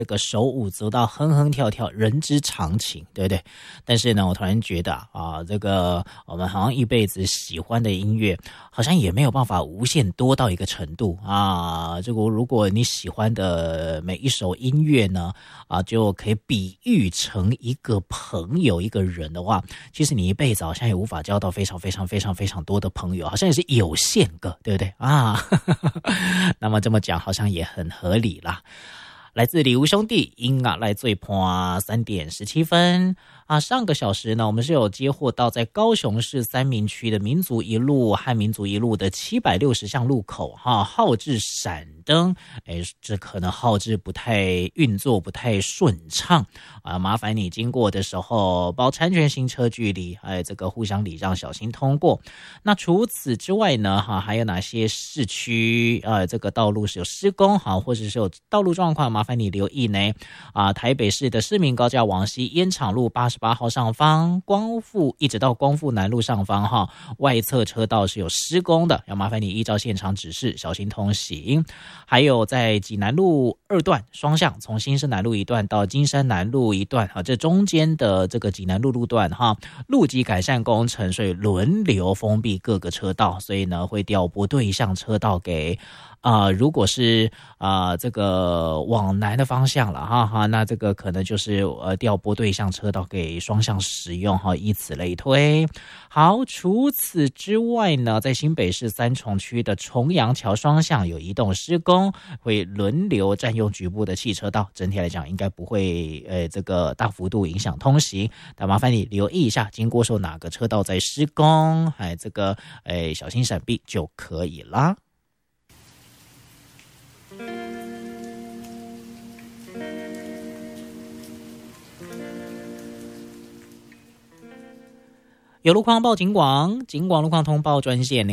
这个手舞足蹈、哼哼跳跳，人之常情，对不对？但是呢，我突然觉得这个我们好像一辈子喜欢的音乐，好像也没有办法无限多到一个程度啊。这个如果你喜欢的每一首音乐呢，就可以比喻成一个朋友、一个人的话，其实你一辈子好像也无法交到非常非常非常非常多的朋友，好像也是有限个，对不对啊？那么这么讲，好像也很合理啦。来自礼物兄弟音乐来最破3点17分上个小时呢，我们是有接获到在高雄市三民区的民族一路和民族一路的760巷路口号志闪灯，这可能号志不太运作不太顺畅麻烦你经过的时候包产权行车距离这个互相礼让，小心通过。那除此之外呢还有哪些市区这个道路是有施工或者是有道路状况，麻烦你留意呢台北市的市民高架往西烟厂路88号上方，光复一直到光复南路上方外侧车道是有施工的，要麻烦你依照现场指示小心通行。还有在济南路2段双向，从新生南路一段到金山南路一段这中间的这个济南路路段路基改善工程，所以轮流封闭各个车道，所以呢会调拨对向车道给如果是这个往南的方向了那这个可能就是调拨对向车道给双向使用以此类推。好，除此之外呢，在新北市三重区的重阳桥双向有移动施工，会轮流占用局部的汽车道，整体来讲应该不会这个大幅度影响通行，但麻烦你留意一下经过时候哪个车道在施工，这个小心闪避就可以啦。有路况报警广，警广路况通报专线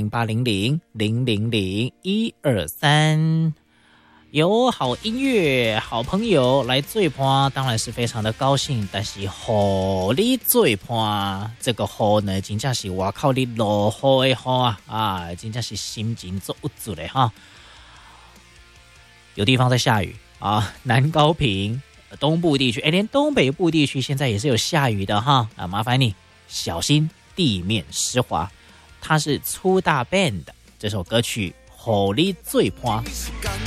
0800-000-123。有好音乐、好朋友来做伴，当然是非常的高兴。但是和你做伴，这个雨呢，真正是我靠你落雨的雨真正是心情做不住的有地方在下雨南高屏东部地区，连东北部地区现在也是有下雨的麻烦你小心地面湿滑。它是粗大 band 这首歌曲《予你做伴》。